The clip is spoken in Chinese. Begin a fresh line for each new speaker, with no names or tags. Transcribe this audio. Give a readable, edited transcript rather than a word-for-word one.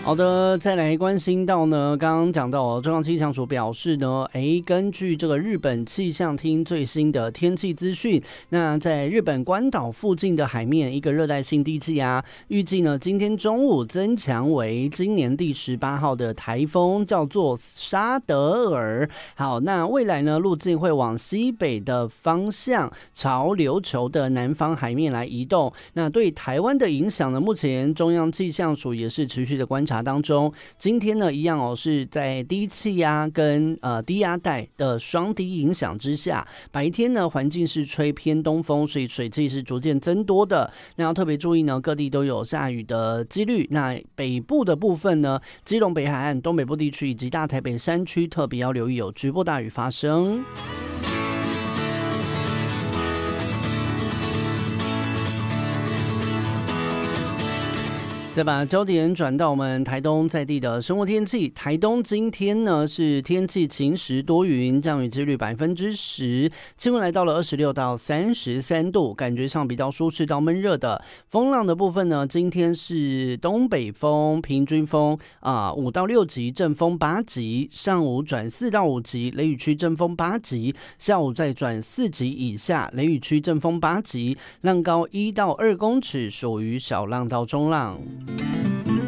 好的，再来关心到呢，刚刚讲到中央气象署表示呢，根据这个日本气象厅最新的天气资讯，那在日本关岛附近的海面一个热带性低气压，预计呢今天中午增强为今年第18号的台风，叫做沙德尔。好，那未来呢路径会往西北的方向，朝琉球的南方海面来移动。那对台湾的影响呢，目前中央气象署也是持续的观察当中。今天呢一样是在低气压跟低压带的双低影响之下，白天呢环境是吹偏东风，所以水汽是逐渐增多的。那要特别注意呢，各地都有下雨的几率。那北部的部分呢，基隆北海岸、东北部地区以及大台北山区特别要留意有局部大雨发生。再把焦点转到我们台东在地的生活天气。台东今天呢是天气晴时多云，降雨几率10%，气温来到了26到33度，感觉上比较舒适到闷热的。风浪的部分呢，今天是东北风平均风5到6级，阵风8级，上午转4到5级，雷雨区阵风8级，下午再转4级以下，雷雨区阵风8级，浪高1到2公尺，属于小浪到中浪。